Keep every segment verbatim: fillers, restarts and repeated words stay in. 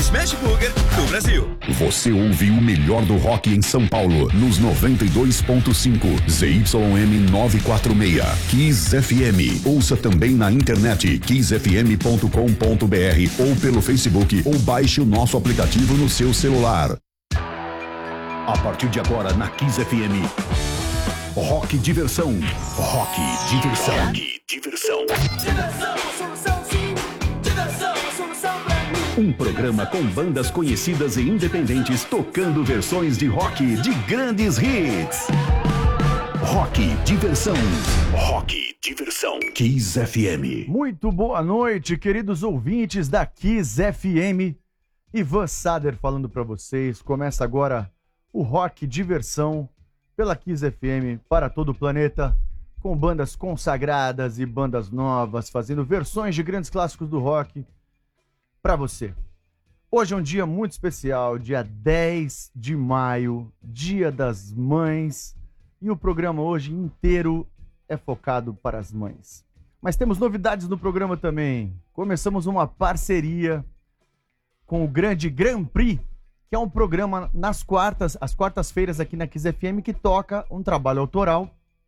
Smash Burger do Brasil. Você ouve o melhor do rock em São Paulo, nos noventa e dois ponto cinco, Z Y M novecentos e quarenta e seis, Kiss F M. Ouça também na internet, kiss f m ponto com ponto b r ou pelo Facebook, ou baixe o nosso aplicativo no seu celular. A partir de agora, na Kiss F M, Rock Diversão. Rock Diversão. Rock Diversão. Diversão, a solução sim. Diversão, a solução pra mim. Um programa com bandas conhecidas e independentes tocando versões de rock de grandes hits. Rock Diversão. Rock Diversão. Kiss F M. Muito boa noite, queridos ouvintes da Kiss F M. Ivan Sader falando pra vocês. Começa agora o Rock Diversão pela Kiss F M para todo o planeta, com bandas consagradas e bandas novas, fazendo versões de grandes clássicos do rock para você. Hoje é um dia muito especial, dia dez de maio, Dia das Mães, e o programa hoje inteiro é focado para as mães. Mas temos novidades no programa também. Começamos uma parceria com o grande Grand Prix, que é um programa nas quartas, às quartas-feiras aqui na Kiss F M, que toca um trabalho autoral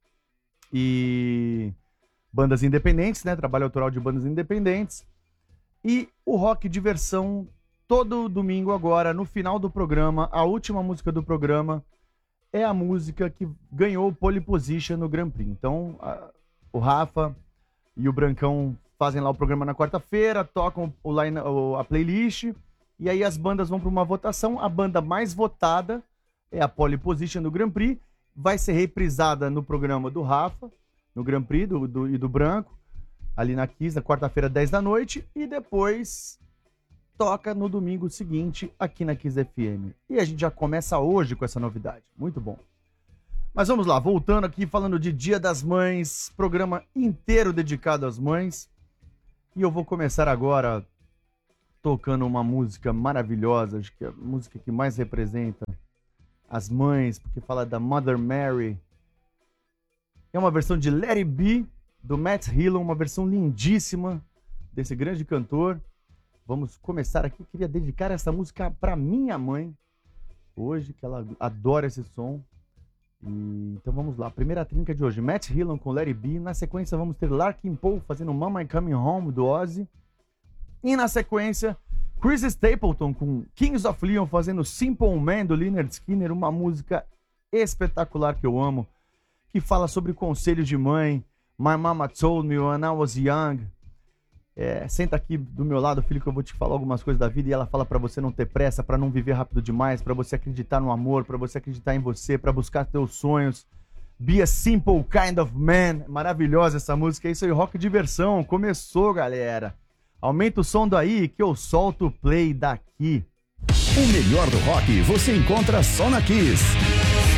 e bandas independentes, né? Trabalho autoral de bandas independentes. E o Rock Diversão, todo domingo agora, no final do programa, a última música do programa é a música que ganhou o pole position no Grand Prix. Então, a, o Rafa e o Brancão fazem lá o programa na quarta-feira, tocam o line, a playlist. E aí as bandas vão para uma votação. A banda mais votada é a pole position do Grand Prix. Vai ser reprisada no programa do Rafa, no Grand Prix do, do, e do Branco, ali na Kiss, na quarta-feira, dez da noite. E depois toca no domingo seguinte aqui na Kiss F M. E a gente já começa hoje com essa novidade. Muito bom. Mas vamos lá, voltando aqui, falando de Dia das Mães. Programa inteiro dedicado às mães. E eu vou começar agora tocando uma música maravilhosa, acho que é a música que mais representa as mães, porque fala da Mother Mary. É uma versão de Let It Be, do Matt Hillon, uma versão lindíssima desse grande cantor. Vamos começar aqui, queria dedicar essa música para minha mãe, hoje, que ela adora esse som. E, então vamos lá, primeira trinca de hoje, Matt Hillon com Let It Be. Na sequência vamos ter Larkin Poe fazendo Mama I'm Coming Home, do Ozzy. E na sequência, Chris Stapleton com Kings of Leon fazendo Simple Man, do Lynyrd Skynyrd, uma música espetacular que eu amo, que fala sobre conselho de mãe. My mama told me when I was young. É, senta aqui do meu lado, filho, que eu vou te falar algumas coisas da vida, e ela fala pra você não ter pressa, pra não viver rápido demais, pra você acreditar no amor, pra você acreditar em você, pra buscar teus sonhos. Be a simple kind of man. Maravilhosa essa música, é isso aí, Rock Diversão. Começou, galera. Aumenta o som daí que eu solto o play daqui. O melhor do rock você encontra só na Kiss.